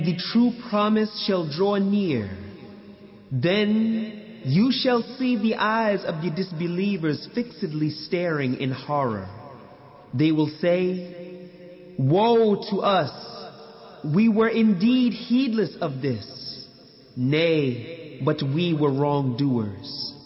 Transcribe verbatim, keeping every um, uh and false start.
the true promise shall draw near, then you shall see the eyes of the disbelievers fixedly staring in horror. They will say, "Woe to us! We were indeed heedless of this. Nay, but we were wrongdoers."